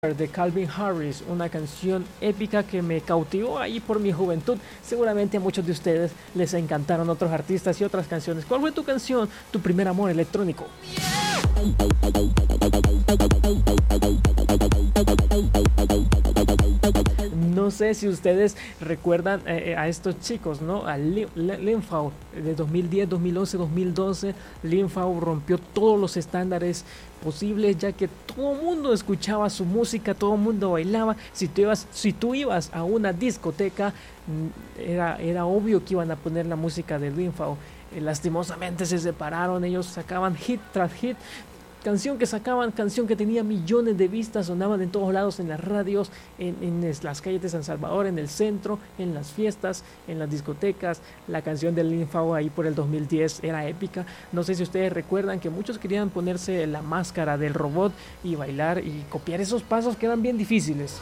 de Calvin Harris, una canción épica que me cautivó ahí por mi juventud. Seguramente a muchos de ustedes les encantaron otros artistas y otras canciones. ¿Cuál fue tu canción, tu primer amor electrónico? No sé si ustedes recuerdan a estos chicos, ¿no? A Linfau de 2010, 2011, 2012. Linfau rompió todos los estándares posibles, ya que todo el mundo escuchaba su música, todo el mundo bailaba. Si tú ibas a una discoteca, era obvio que iban a poner la música de Linfau. Lastimosamente se separaron, ellos sacaban hit tras hit, canción que sacaban, canción que tenía millones de vistas, sonaban en todos lados, en las radios, en las calles de San Salvador, en el centro, en las fiestas, en las discotecas. La canción de Lin Fao ahí por el 2010 era épica. No sé si ustedes recuerdan que muchos querían ponerse la máscara del robot y bailar y copiar esos pasos que eran bien difíciles.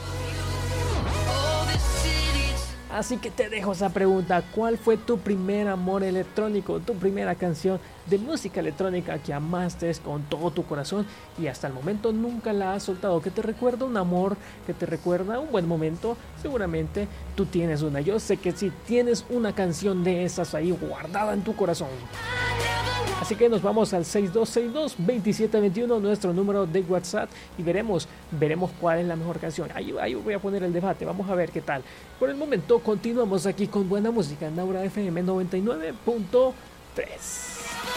Así que te dejo esa pregunta: ¿cuál fue tu primer amor electrónico, tu primera canción de música electrónica que amaste con todo tu corazón y hasta el momento nunca la has soltado? Que te recuerda un amor, que te recuerda un buen momento. Seguramente tú tienes una. Yo sé que si tienes una canción de esas ahí guardada en tu corazón. Así que nos vamos al 6262-2721, nuestro número de WhatsApp, y veremos cuál es la mejor canción. Ahí voy a poner el debate, vamos a ver qué tal. Por el momento continuamos aquí con buena música en Aura FM 99.3.